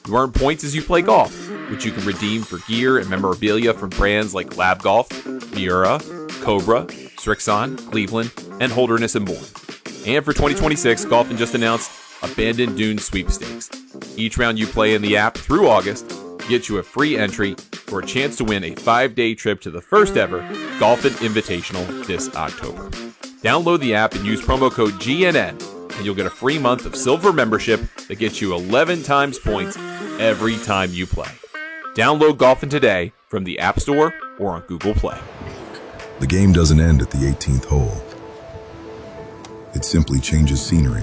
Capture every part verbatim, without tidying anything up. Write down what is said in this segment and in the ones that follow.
You earn points as you play golf, which you can redeem for gear and memorabilia from brands like Lab Golf, Miura, Cobra, Srixon, Cleveland, and Holderness and Bourne. And for twenty twenty-six, Golfin just announced Abandoned Dunes Sweepstakes. Each round you play in the app through August gets you a free entry for a chance to win a five-day trip to the first ever Golfin Invitational this October. Download the app and use promo code G N N, and you'll get a free month of silver membership that gets you eleven times points every time you play. Download Golfin today from the App Store or on Google Play. The game doesn't end at the eighteenth hole. It simply changes scenery.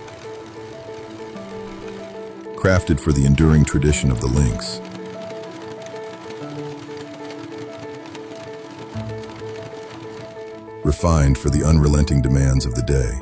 Crafted for the enduring tradition of the links. Refined for the unrelenting demands of the day.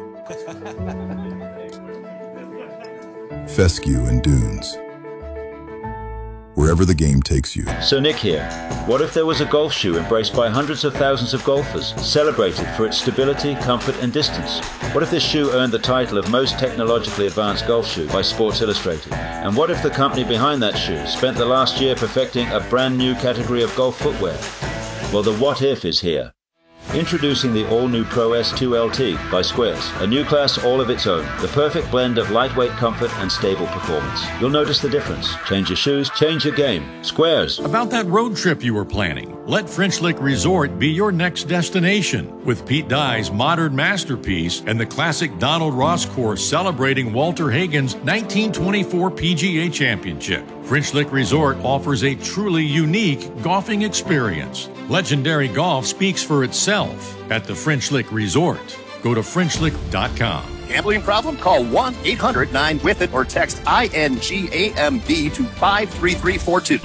Fescue and Dunes. Wherever the game takes you. So Nick here. What if there was a golf shoe embraced by hundreds of thousands of golfers, celebrated for its stability, comfort and distance? What if this shoe earned the title of most technologically advanced golf shoe by Sports Illustrated? And what if the company behind that shoe spent the last year perfecting a brand new category of golf footwear? Well, the what if is here. Introducing the all-new Pro S two L T by Squares, a new class all of its own, the perfect blend of lightweight comfort and stable performance. You'll notice the difference. Change your shoes, change your game. Squares. About that road trip you were planning, let French Lick Resort be your next destination. With Pete Dye's modern masterpiece and the classic Donald Ross course celebrating Walter Hagen's nineteen twenty-four P G A Championship. French Lick Resort offers a truly unique golfing experience. Legendary golf speaks for itself at the French Lick Resort. Go to French Lick dot com. Gambling problem? Call one eight hundred nine with it or text I N G A M B to five three three four two.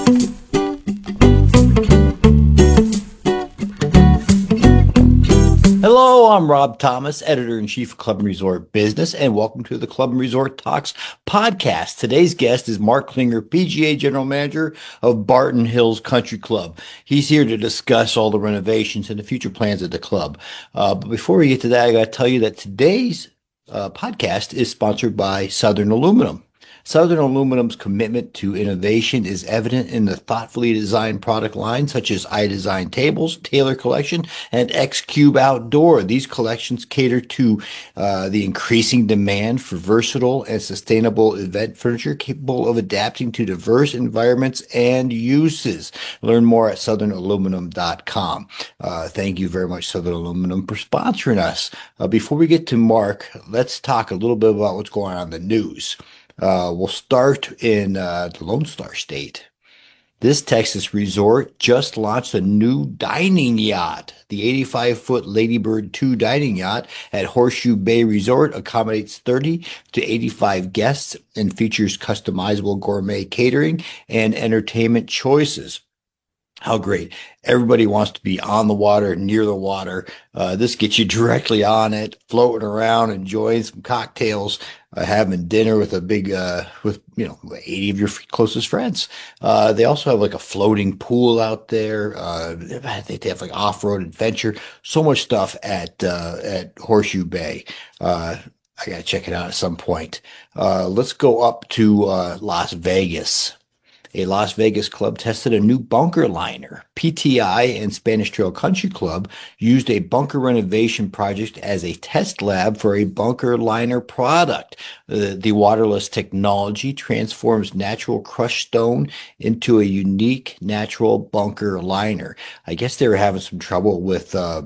Hello, I'm Rob Thomas, editor-in-chief of Club and Resort Business, and welcome to the Club and Resort Talks podcast. Today's guest is Mark Klinger, P G A General Manager of Barton Hills Country Club. He's here to discuss all the renovations and the future plans of the club. Uh, but before we get to that, I got to tell you that today's uh, podcast is sponsored by Southern Aluminum. Southern Aluminum's commitment to innovation is evident in the thoughtfully designed product lines such as iDesign Tables, Taylor Collection, and X-Cube Outdoor. These collections cater to uh, the increasing demand for versatile and sustainable event furniture capable of adapting to diverse environments and uses. Learn more at southern aluminum dot com. Uh, thank you very much, Southern Aluminum, for sponsoring us. Uh, before we get to Mark, let's talk a little bit about what's going on in the news. Uh, we'll start in uh, the Lone Star State. This Texas resort just launched a new dining yacht. The eighty-five foot Ladybird two dining yacht at Horseshoe Bay Resort accommodates thirty to eighty-five guests and features customizable gourmet catering and entertainment choices. How great. Everybody wants to be on the water, near the water. Uh, this gets you directly on it, floating around, enjoying some cocktails, uh, having dinner with a big, uh, with, you know, eighty of your closest friends. Uh, they also have like a floating pool out there. Uh, they have like off-road adventure, so much stuff at, uh, at Horseshoe Bay. Uh, I got to check it out at some point. Uh, let's go up to, uh, Las Vegas. A Las Vegas club tested a new bunker liner. P T I and Spanish Trail Country Club used a bunker renovation project as a test lab for a bunker liner product. Uh, the waterless technology transforms natural crushed stone into a unique natural bunker liner. I guess they were having some trouble with uh,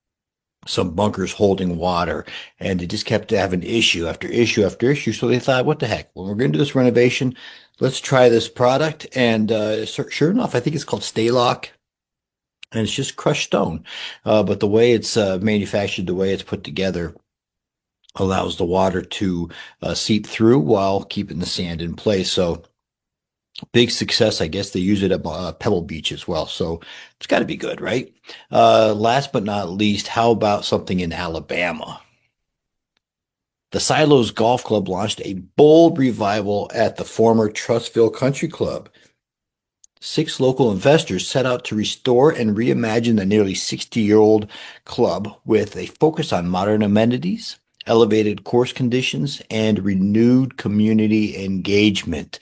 some bunkers holding water, and they just kept having issue after issue after issue. So they thought, what the heck? Well, we're going to do this renovation. Let's try this product. And uh, sure enough, I think it's called Staylock, and it's just crushed stone. Uh, but the way it's uh, manufactured, the way it's put together, allows the water to uh, seep through while keeping the sand in place. So big success. I guess they use it at uh, Pebble Beach as well. So it's got to be good, right? Uh, last but not least, how about something in Alabama? The Silos Golf Club launched a bold revival at the former Trustville Country Club. Six local investors set out to restore and reimagine the nearly sixty-year-old club with a focus on modern amenities, elevated course conditions, and renewed community engagement.